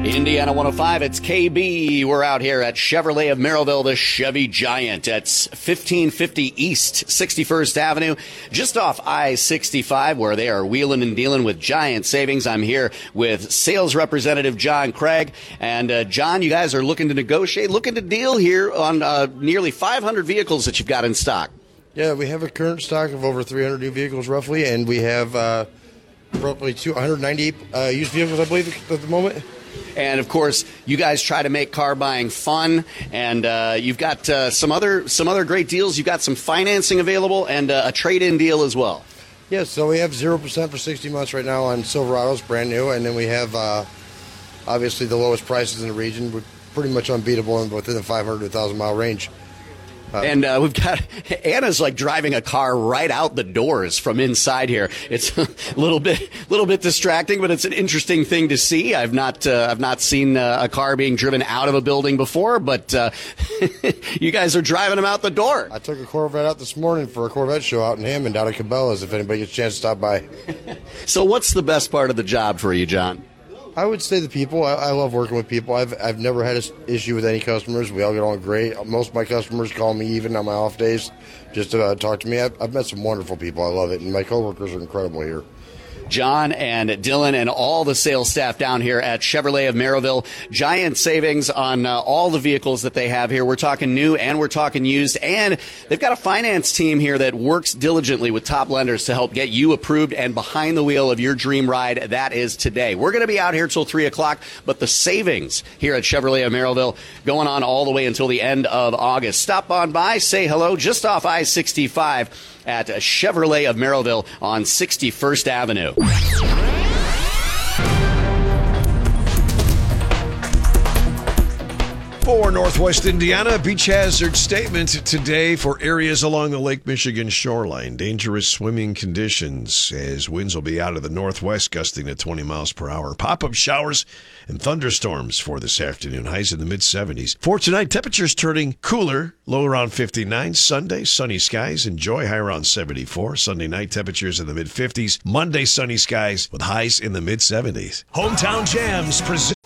Indiana 105, it's KB. We're out here at Chevrolet of Merrillville, the Chevy Giant. It's 1550 East 61st Avenue, just off I-65, where they are wheeling and dealing with giant savings. I'm here with sales representative John Craig. And John, you guys are looking to negotiate, looking to deal here on nearly 500 vehicles that you've got in stock. Yeah, we have a current stock of over 300 new vehicles roughly, and we have roughly 298 used vehicles, I believe, at the moment. And, of course, you guys try to make car buying fun, and you've got some other great deals. You've got some financing available and a trade-in deal as well. Yeah, so we have 0% for 60 months right now on Silverados, brand new, and then we have obviously the lowest prices in the region. We're pretty much unbeatable and within the 500 to 1,000 mile range. And we've got Anna's like driving a car right out the doors from inside here. It's a little bit distracting, but it's an interesting thing to see. I've not seen a car being driven out of a building before, but you guys are driving them out the door. I took a Corvette out this morning for a Corvette show out in Hammond, out of Cabela's. If anybody gets a chance to stop by. So, what's the best part of the job for you, John? I would say the people. I love working with people. I've never had an issue with any customers. We all get on great. Most of my customers call me even on my off days just to talk to me. I've met some wonderful people. I love it. And my coworkers are incredible here. John and Dylan and all the sales staff down here at Chevrolet of Merrillville. Giant savings on all the vehicles that they have here. We're talking new and we're talking used. And they've got a finance team here that works diligently with top lenders to help get you approved and behind the wheel of your dream ride. That is today. We're going to be out here till 3 o'clock, but the savings here at Chevrolet of Merrillville going on all the way until the end of August. Stop on by, say hello, just off I-65 at Chevrolet of Merrillville on 61st Avenue. For Northwest Indiana, beach hazard statement today for areas along the Lake Michigan shoreline. Dangerous swimming conditions as winds will be out of the northwest, gusting to 20 miles per hour. Pop-up showers and thunderstorms for this afternoon. Highs in the mid-70s. For tonight, temperatures turning cooler, low around 59. Sunday, sunny skies. Enjoy, high around 74. Sunday night, temperatures in the mid-50s. Monday, sunny skies with highs in the mid-70s. Hometown Jams present